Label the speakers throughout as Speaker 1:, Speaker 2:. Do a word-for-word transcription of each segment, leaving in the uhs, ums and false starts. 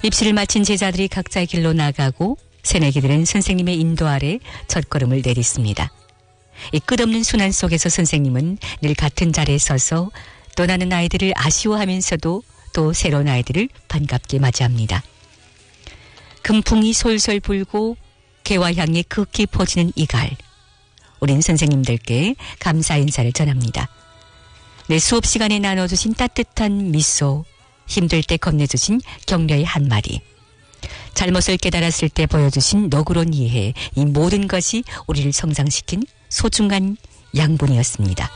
Speaker 1: 입시를 마친 제자들이 각자의 길로 나가고 새내기들은 선생님의 인도 아래 첫걸음을 내딛습니다. 이 끝없는 순환 속에서 선생님은 늘 같은 자리에 서서 떠나는 아이들을 아쉬워하면서도 또 새로운 아이들을 반갑게 맞이합니다. 금풍이 솔솔 불고 개화향이 극히 퍼지는 이갈, 우린 선생님들께 감사 인사를 전합니다. 내 수업 시간에 나눠주신 따뜻한 미소, 힘들 때 건네주신 격려의 한마디, 잘못을 깨달았을 때 보여주신 너그러운 이해, 이 모든 것이 우리를 성장시킨 소중한 양분이었습니다.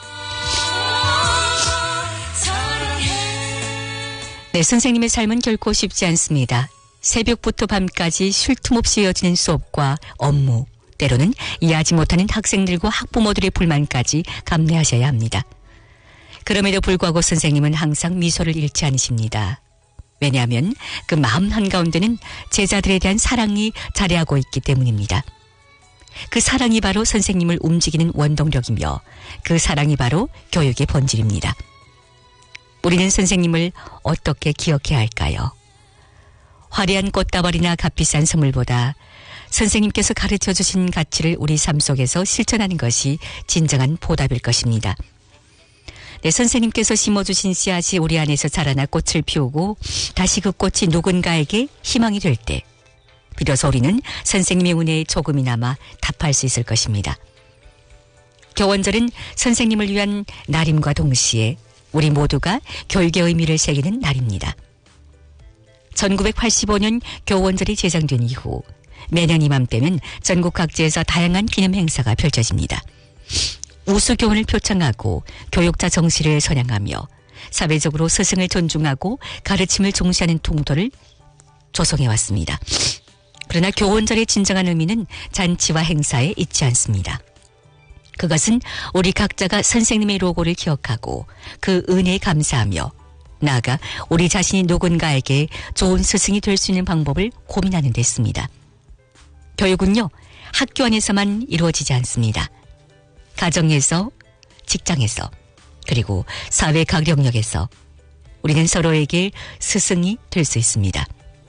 Speaker 1: 네, 선생님의 삶은 결코 쉽지 않습니다. 새벽부터 밤까지 쉴 틈 없이 이어지는 수업과 업무, 때로는 이해하지 못하는 학생들과 학부모들의 불만까지 감내하셔야 합니다. 그럼에도 불구하고 선생님은 항상 미소를 잃지 않으십니다. 왜냐하면 그 마음 한가운데는 제자들에 대한 사랑이 자리하고 있기 때문입니다. 그 사랑이 바로 선생님을 움직이는 원동력이며 그 사랑이 바로 교육의 본질입니다. 우리는 선생님을 어떻게 기억해야 할까요? 화려한 꽃다발이나 값비싼 선물보다 선생님께서 가르쳐 주신 가치를 우리 삶 속에서 실천하는 것이 진정한 보답일 것입니다. 네, 선생님께서 심어주신 씨앗이 우리 안에서 자라나 꽃을 피우고 다시 그 꽃이 누군가에게 희망이 될 때 비로소 우리는 선생님의 은혜에 조금이나마 답할 수 있을 것입니다. 교원절은 선생님을 위한 날임과 동시에 우리 모두가 교육의 의미를 새기는 날입니다. 천구백팔십오 년 교원절이 제정된 이후 매년 이맘때면 전국 각지에서 다양한 기념 행사가 펼쳐집니다. 우수교원을 표창하고 교육자 정시를 선양하며 사회적으로 스승을 존중하고 가르침을重視하는 풍토를 조성해왔습니다. 그러나 교원절의 진정한 의미는 잔치와 행사에 있지 않습니다. 그것은 우리 각자가 선생님의 로고를 기억하고 그 은혜에 감사하며 나아가 우리 자신이 누군가에게 좋은 스승이 될 수 있는 방법을 고민하는 데 있습니다. 교육은요, 학교 안에서만 이루어지지 않습니다. 가정에서, 직장에서, 그리고 사회 각 영역에서 우리는 서로에게 스승이 될 수 있습니다.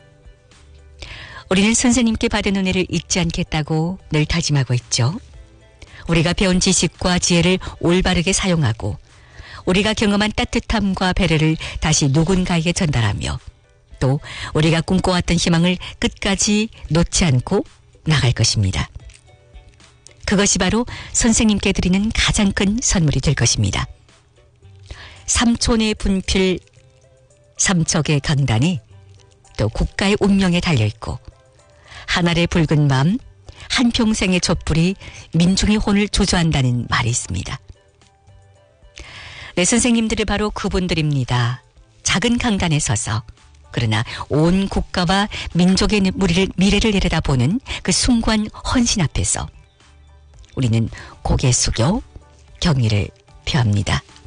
Speaker 1: 우리는 선생님께 받은 은혜를 잊지 않겠다고 늘 다짐하고 있죠. 우리가 배운 지식과 지혜를 올바르게 사용하고 우리가 경험한 따뜻함과 배려를 다시 누군가에게 전달하며 또 우리가 꿈꿔왔던 희망을 끝까지 놓지 않고 나갈 것입니다. 그것이 바로 선생님께 드리는 가장 큰 선물이 될 것입니다. 삼촌의 분필, 삼척의 강단이 또 국가의 운명에 달려있고 하늘의 붉은 마음, 한평생의 촛불이 민중의 혼을 조조한다는 말이 있습니다. 네, 선생님들이 바로 그분들입니다. 작은 강단에 서서 그러나 온 국가와 민족의 미래를, 미래를 내려다보는 그 숭고한 헌신 앞에서 우리는 고개 숙여 경의를 표합니다.